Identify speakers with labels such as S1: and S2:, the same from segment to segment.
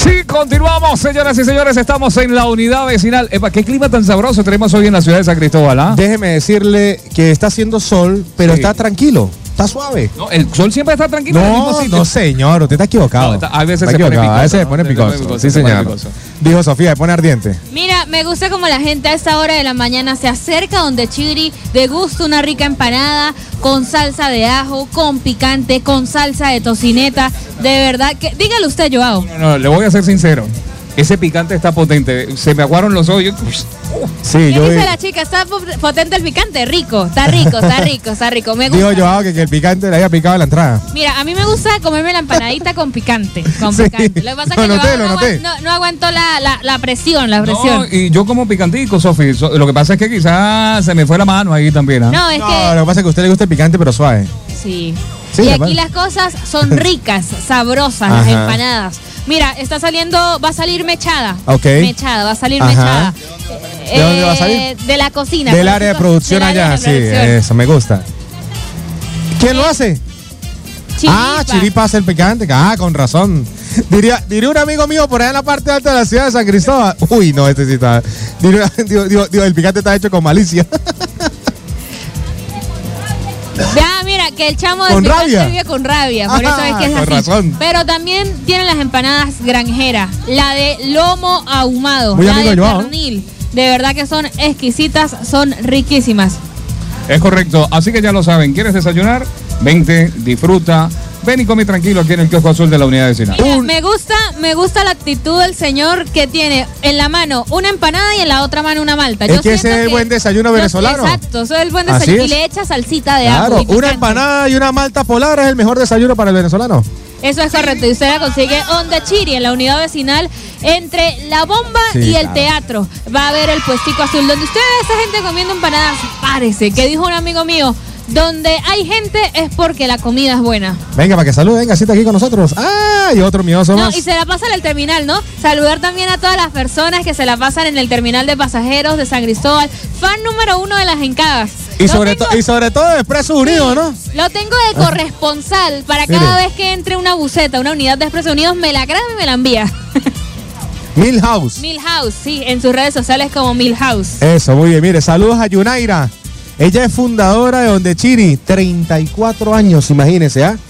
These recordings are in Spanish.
S1: Sí, continuamos, señoras y señores. Estamos en la unidad vecinal. Epa, qué clima tan sabroso tenemos hoy en la ciudad de San Cristóbal, ¿ah?
S2: Déjeme decirle que está haciendo sol, pero
S1: Sí.
S2: está tranquilo. Está suave.
S1: No, el sol siempre está tranquilo en el mismo
S2: No,
S1: sitio.
S2: no, señor, usted está equivocado.
S1: No, a veces
S2: Está
S1: se pone
S2: equivocado,
S1: picoso,
S2: a veces se
S1: ¿no?
S2: pone
S1: Se
S2: picoso.
S1: pone picoso,
S2: Sí,
S1: se pone
S2: señor.
S1: picoso.
S2: Dijo Sofía, se pone ardiente.
S3: Mira, me gusta como la gente a esta hora de la mañana se acerca donde Chiri, degusta una rica empanada con salsa de ajo, con picante, con salsa de tocineta. De verdad que, dígale usted, Joao.
S1: No, le voy a ser sincero. Ese picante está potente. Se me aguaron los ojos.
S2: Sí,
S3: ¿Qué
S2: yo
S3: dice la chica? ¿Está potente el picante? Rico, está rico, está rico, está rico. Me
S2: digo
S3: gusta.
S2: yo que el picante le haya picado a la entrada.
S3: Mira, a mí me gusta comerme la empanadita con picante. Con
S2: Sí.
S3: picante. Lo que pasa es que
S2: Lo noté,
S3: Joao
S2: lo noté.
S3: no aguantó la presión, la presión.
S1: No, y yo como picantico, Sofi. Lo que pasa es que quizás se me fue la mano ahí también, ¿ah?
S3: No, es
S2: No,
S3: que.
S2: lo que pasa es que a usted le gusta el picante, pero suave.
S3: Sí.
S2: Sí,
S3: Y
S2: la
S3: aquí
S2: verdad.
S3: las cosas son ricas, sabrosas, las
S2: Ajá.
S3: empanadas. Mira, está saliendo, va a salir mechada.
S2: Ok.
S3: Mechada, va a salir
S2: Ajá.
S3: mechada.
S2: ¿De dónde va a salir?
S3: De la cocina.
S2: Del área de producción
S3: del área
S2: allá,
S3: de
S2: sí,
S3: producción.
S2: eso me gusta. ¿Quién lo hace?
S3: Chiripa.
S2: Chiripa hace el picante. Ah, con razón. Diría un amigo mío por allá en la parte alta de la ciudad de San Cristóbal. Uy, no, este sí está. Digo, el picante está hecho con malicia.
S3: Ya, mira, que el chamo
S2: Con
S3: del picante
S2: rabia.
S3: vive con rabia, por eso es que es
S2: Con
S3: así.
S2: razón.
S3: Pero también tienen las empanadas granjeras, la de lomo ahumado,
S2: Muy
S3: la
S2: amigo
S3: de
S2: de Joao.
S3: pernil. De verdad que son exquisitas, son riquísimas.
S1: Es correcto. Así que ya lo saben. ¿Quieres desayunar? Vente, disfruta. Ven y come tranquilo aquí en el kiosco azul de la unidad vecinal.
S3: Mira, me gusta la actitud del señor que tiene en la mano una empanada y en la otra mano una malta.
S2: Es que ese
S3: siento
S2: es el buen desayuno venezolano.
S3: Exacto, eso es el buen
S2: Así
S3: desayuno.
S2: es.
S3: Y le echa salsita de ajo.
S2: Claro,
S3: y
S2: una
S3: picante.
S2: empanada y una malta polar es el mejor desayuno para el venezolano.
S3: Eso es correcto. Y usted la consigue donde Chiri, en la unidad vecinal, entre la bomba
S2: Sí,
S3: y el
S2: claro.
S3: teatro. Va a haber el puestico azul. Donde usted ve a esa gente comiendo empanadas, párese. Que dijo un amigo mío, donde hay gente es porque la comida es buena.
S2: Venga, para que salude, venga, sienta aquí con nosotros. Ah, y otro mioso
S3: No,
S2: más.
S3: y se la pasa en el terminal, ¿no? Saludar también a todas las personas que se la pasan en el terminal de pasajeros de San Cristóbal. Fan número 1 de las encadas.
S2: Y
S3: Lo
S2: sobre,
S3: tengo-
S2: y sobre todo de Expreso Unido, ¿no?
S3: Lo tengo de corresponsal para
S2: Mire.
S3: cada vez que entre una buseta, una unidad de Expreso Unidos, me la graba y me la envía.
S2: Milhouse.
S3: Milhouse, sí, en sus redes sociales como Milhouse.
S2: Eso, muy bien. Mire, saludos a Yunaira. Ella es fundadora de Donde Chiri, 34 años, imagínense, ¿ah?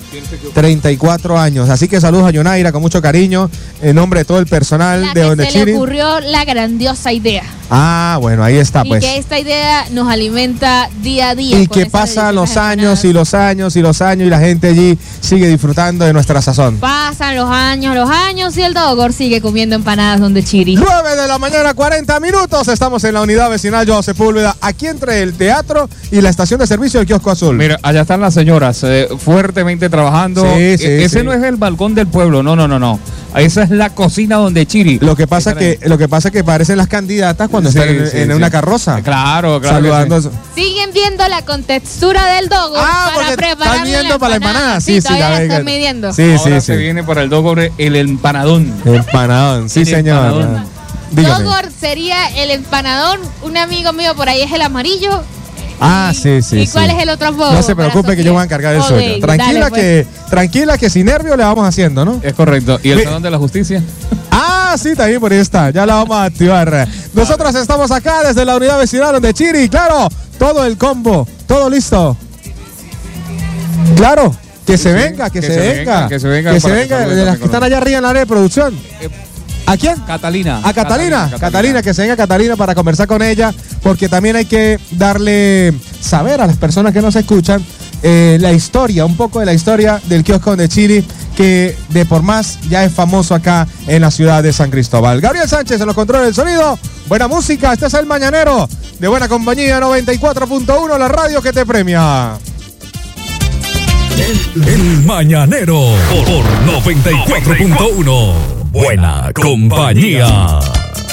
S2: 34 años. Así que saludos a Yunaira con mucho cariño, en nombre de todo el personal
S3: La
S2: de
S3: que
S2: Donde
S3: se
S2: Chiri.
S3: le ocurrió la grandiosa idea.
S2: Ah, bueno, ahí está,
S3: Y
S2: pues.
S3: que esta idea nos alimenta día a día.
S2: Y
S3: con
S2: que
S3: esas
S2: pasan los
S3: deliciosas
S2: años y
S3: empanadas.
S2: los años y los años y la gente allí sigue disfrutando de nuestra sazón.
S3: Pasan los años y el Dogor sigue comiendo empanadas donde Chiri.
S2: 9 de la mañana, 40 minutos. Estamos en la unidad vecinal Joao Sepúlveda, aquí entre el teatro y la estación de servicio del Kiosco Azul.
S1: Mira, allá están las señoras fuertemente trabajando.
S2: Sí, sí,
S1: Ese
S2: sí.
S1: no es el balcón del pueblo, no. Esa es la cocina donde Chiri.
S2: Lo que pasa que parecen las candidatas cuando
S1: Sí,
S2: están
S1: sí,
S2: en
S1: sí.
S2: una carroza.
S1: Claro, que
S2: Saludando.
S1: sí.
S3: Siguen viendo la contextura del Dogor
S2: Ah,
S3: para
S2: porque
S3: preparar
S2: están midiendo para la empanada. Sí, sí,
S3: todavía
S2: la
S3: la
S2: venga.
S3: están midiendo.
S2: Sí,
S1: Ahora
S2: sí,
S1: se
S2: sí.
S1: viene para el Dogor el empanadón.
S2: Empanadón, sí,
S1: El
S2: señor.
S1: empanadón.
S2: Dígame.
S3: Dogor sería el empanadón. Un amigo mío por ahí es el amarillo.
S2: Ah, sí, sí.
S3: ¿Y cuál
S2: sí.
S3: es el otro apodo?
S2: No se
S3: para
S2: preocupe que
S3: Sofía?
S2: yo voy a encargar el
S3: Ok,
S2: suyo. Tranquila
S3: dale, pues.
S2: tranquila que sin nervio le vamos haciendo, ¿no?
S1: Es correcto. ¿Y el
S2: Mi-
S1: Salón de la Justicia?
S2: Ah, sí, también por ahí está. Ya la vamos a activar. Nosotros estamos acá desde la unidad vecinal donde Chiri. Claro, todo el combo, todo listo. Claro, que se venga, que se venga.
S1: que se venga
S2: Que se
S1: para que
S2: venga
S1: salude
S2: de las
S1: también
S2: que están
S1: con
S2: allá arriba en la área de producción. ¿A quién?
S1: Catalina.
S2: A Catalina, que se venga Catalina para conversar con ella, porque también hay que darle saber a las personas que nos escuchan la historia, un poco de la historia del kiosco de Chiri, que de por más ya es famoso acá en la ciudad de San Cristóbal. Gabriel Sánchez en los controles del sonido, buena música, este es el Mañanero de Buena Compañía 94.1, la radio que te premia.
S4: El Mañanero por 94.1. Buena compañía.